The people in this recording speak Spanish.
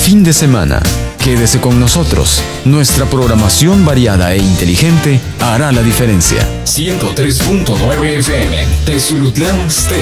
fin de semana. Quédese con nosotros. Nuestra programación variada e inteligente hará la diferencia. 103.9 FM, Tezulutlán.